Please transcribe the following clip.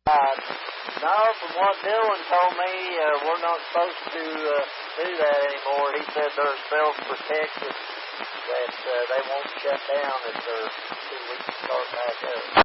No, from what Dylan told me, we're not supposed to do that anymore. He said they're self-protected, that they won't shut down if they're 2 weeks to start back up.